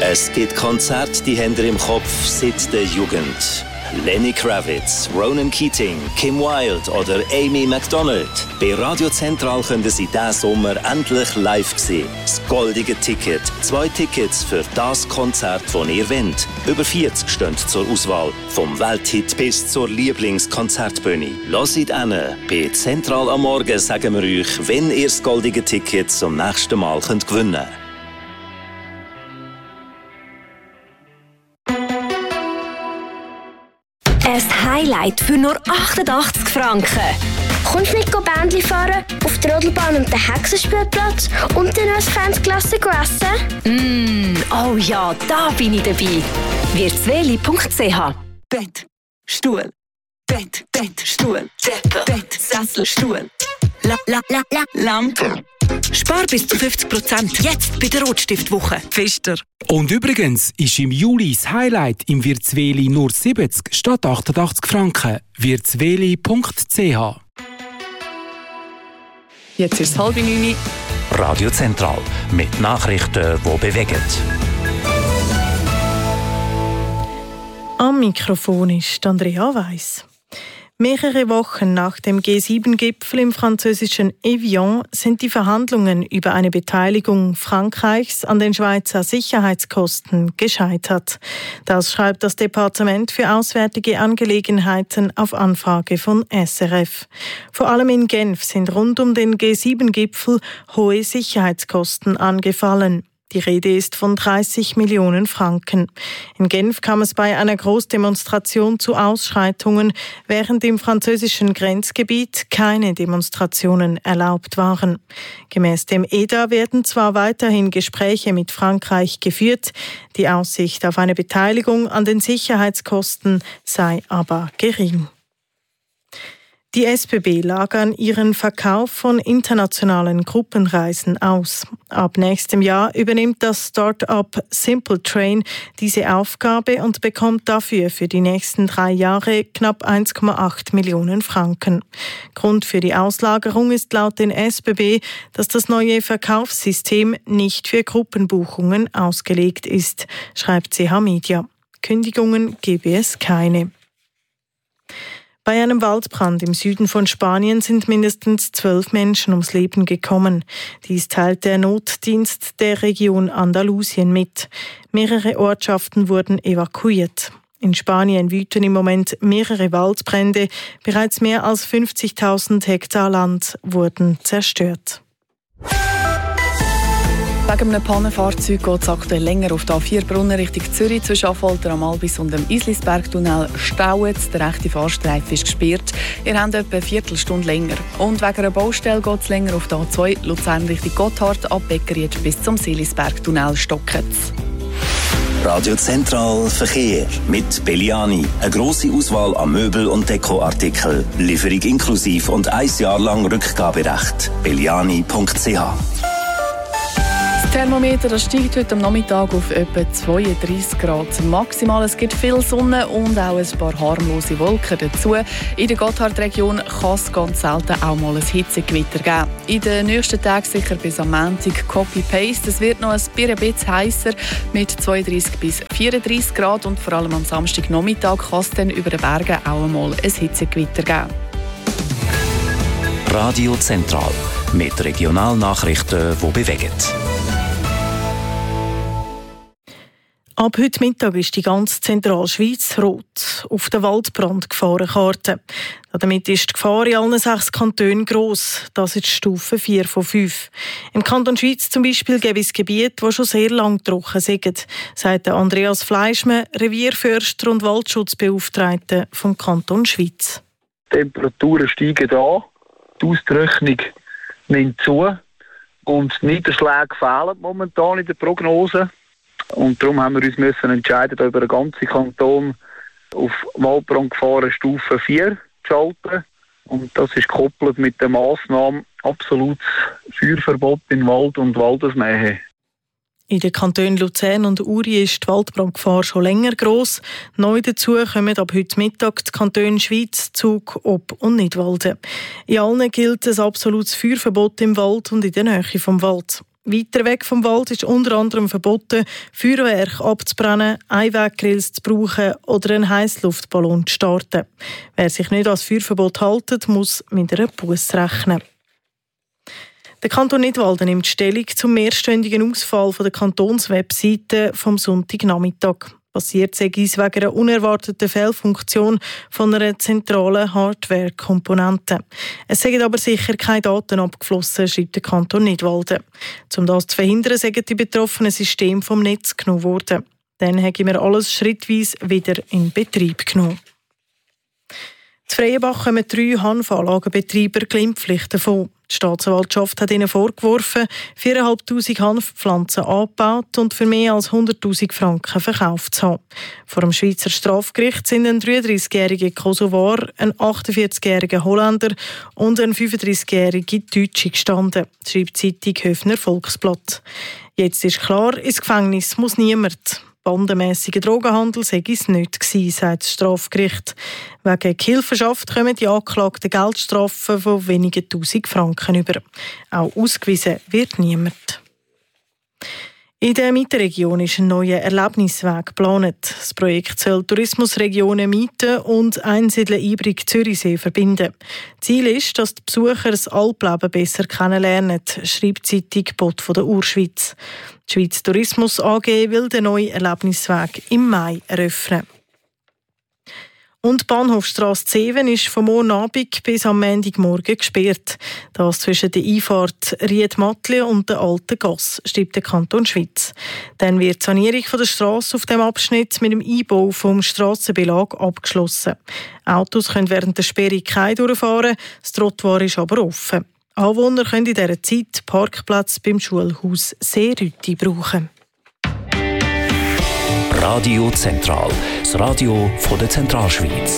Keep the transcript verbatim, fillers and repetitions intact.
Es gibt Konzerte, die haben ihr im Kopf seit der Jugend. Lenny Kravitz, Ronan Keating, Kim Wilde oder Amy MacDonald. Bei Radio Zentral können Sie diesen Sommer endlich live sehen. Das goldige Ticket. Zwei Tickets für das Konzert, das ihr wollt. Über vierzig stehen zur Auswahl. Vom Welthit bis zur Lieblingskonzertbühne. Hört hin. Bei Zentral am Morgen sagen wir euch, wenn ihr das goldige Ticket zum nächsten Mal könnt gewinnen könnt. Ein Highlight für nur achtundachtzig Franken. Kommst du nicht Bändli fahren, auf der Rodelbahn und den Hexenspielplatz und dann als Fansklasse essen? Mm, oh ja, da bin ich dabei. wirtsweli punkt c h Bett, Stuhl, Bett, Bett, Stuhl, Decke, Bett, Sessel, Stuhl, la, la, la, la, Lampe. Spar bis zu fünfzig Prozent jetzt bei der Rotstiftwoche. Pfister. Und übrigens ist im Juli das Highlight im Wirtsweli nur siebzig statt achtundachtzig Franken. wirtsweli punkt c h. Jetzt ist es halb neun. Radio Zentral mit Nachrichten, die bewegen. Am Mikrofon ist Andrea Weiss. Mehrere Wochen nach dem G sieben Gipfel im französischen Evian sind die Verhandlungen über eine Beteiligung Frankreichs an den Schweizer Sicherheitskosten gescheitert. Das schreibt das Departement für Auswärtige Angelegenheiten auf Anfrage von S R F. Vor allem in Genf sind rund um den G sieben Gipfel hohe Sicherheitskosten angefallen. Die Rede ist von dreißig Millionen Franken. In Genf kam es bei einer Großdemonstration zu Ausschreitungen, während im französischen Grenzgebiet keine Demonstrationen erlaubt waren. Gemäß dem E D A werden zwar weiterhin Gespräche mit Frankreich geführt, die Aussicht auf eine Beteiligung an den Sicherheitskosten sei aber gering. Die S B B lagern ihren Verkauf von internationalen Gruppenreisen aus. Ab nächstem Jahr übernimmt das Start-up Simple Train diese Aufgabe und bekommt dafür für die nächsten drei Jahre knapp eins Komma acht Millionen Franken. Grund für die Auslagerung ist laut den S B B, dass das neue Verkaufssystem nicht für Gruppenbuchungen ausgelegt ist, schreibt C H Media. Kündigungen gebe es keine. Bei einem Waldbrand im Süden von Spanien sind mindestens zwölf Menschen ums Leben gekommen. Dies teilt der Notdienst der Region Andalusien mit. Mehrere Ortschaften wurden evakuiert. In Spanien wüten im Moment mehrere Waldbrände. Bereits mehr als fünfzigtausend Hektar Land wurden zerstört. Wegen einem Pannenfahrzeug geht es aktuell länger auf der A vier Brunnen Richtung Zürich zwischen Affolter am Albis und dem Islisbergtunnel staut. Der rechte Fahrstreifen ist gesperrt. Ihr habt etwa eine Viertelstunde länger. Und wegen einer Baustelle geht es länger auf der A zwei Luzern Richtung Gotthard ab Beckeried bis zum Silisbergtunnel Stocketz. Radio Zentral Verkehr mit Belliani. Eine grosse Auswahl an Möbel- und Dekoartikeln. Lieferung inklusiv und ein Jahr lang Rückgaberecht. belliani punkt c h. Das Thermometer das steigt heute am Nachmittag auf etwa zweiunddreissig Grad maximal. Es gibt viel Sonne und auch ein paar harmlose Wolken dazu. In der Gotthardregion kann es ganz selten auch mal ein Hitzegewitter geben. In den nächsten Tagen sicher bis am Montag Copy-Paste. Es wird noch ein bisschen heißer mit zweiunddreissig bis vierunddreissig Grad und vor allem am Samstagnachmittag kann es dann über den Bergen auch einmal ein Hitzegewitter geben. Radio Zentral mit Regionalnachrichten, die bewegen. Ab heute Mittag ist die ganze Zentralschweiz rot auf der Waldbrandgefahrenkarte. Damit ist die Gefahr in allen sechs Kantonen gross. Das ist Stufe vier von fünf. Im Kanton Schweiz zum Beispiel gibt es Gebiete, die schon sehr lange trocken sind, sagt Andreas Fleischmann, Revierförster und Waldschutzbeauftragter vom Kanton Schweiz. Die Temperaturen steigen an, die Austrocknung nimmt zu und die Niederschläge fehlen momentan in der Prognose. Und darum haben wir uns müssen entscheiden, über den ganzen Kanton auf Waldbrandgefahren Stufe vier zu schalten. Und das ist gekoppelt mit der Massnahme absolutes Feuerverbot in Wald und Waldesnähe. In den Kantonen Luzern und Uri ist die Waldbrandgefahr schon länger gross. Neu dazu kommen ab heute Mittag die Kantone Schwyz, Zug, Ob und Nidwalden. In allen gilt ein absolutes Feuerverbot im Wald und in der Nähe vom Wald. Weiter weg vom Wald ist unter anderem verboten, Feuerwerk abzubrennen, Einweggrills zu brauchen oder einen Heissluftballon zu starten. Wer sich nicht ans Feuerverbot hält, muss mit einer Busse rechnen. Der Kanton Nidwalden nimmt Stellung zum mehrstündigen Ausfall von der Kantonswebseite vom Sonntagnachmittag. Passiert sei es wegen einer unerwarteten Fehlfunktion von einer zentralen Hardware-Komponente. Es seien aber sicher keine Daten abgeflossen, schreibt der Kanton Nidwalden. Um das zu verhindern, seien die betroffenen Systeme vom Netz genommen worden. Dann haben wir alles schrittweise wieder in Betrieb genommen. In Freienbach kommen drei Hanfanlagenbetreiber glimpflich davon. Die Staatsanwaltschaft hat ihnen vorgeworfen, viertausendfünfhundert Hanfpflanzen angebaut und für mehr als hunderttausend Franken verkauft zu haben. Vor dem Schweizer Strafgericht sind ein dreiunddreißigjähriger Kosovar, ein achtundvierzigjähriger Holländer und ein fünfunddreißigjähriger Deutscher gestanden, schreibt die Zeitung Höfner Volksblatt. Jetzt ist klar, ins Gefängnis muss niemand. Bandenmässiger Drogenhandel sei es nicht gewesen, sagt das Strafgericht. Wegen Hilfenschaft kommen die Angeklagten Geldstrafen von wenigen tausend Franken über. Auch ausgewiesen wird niemand. In der Mittenregion ist ein neuer Erlebnisweg geplant. Das Projekt soll Tourismusregionen Mieten und Einsiedeln Ibrig Zürichsee verbinden. Ziel ist, dass die Besucher das Alpleben besser kennenlernen, schreibt die Zeitung Bot von der Urschweiz. Die Schweiz Tourismus A G will den neuen Erlebnisweg im Mai eröffnen. Und die Bahnhofstrasse Zeven ist vom morgen Abend bis am Montagmorgen gesperrt. Das zwischen der Einfahrt Ried-Mattli und der Alten Gasse, schreibt der Kanton Schwyz. Dann wird die Sanierung der Strasse auf dem Abschnitt mit dem Einbau vom Strassenbelag abgeschlossen. Autos können während der Sperre kein durchfahren, das Trottoir ist aber offen. Anwohner können in dieser Zeit Parkplätze beim Schulhaus Seerütti brauchen. Radio Zentral, das Radio von der Zentralschweiz.